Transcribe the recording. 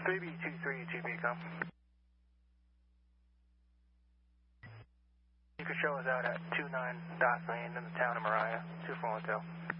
3B23 2B, you can show us out at 29 Doss Lane in the town of Mariah, 241 Hotel.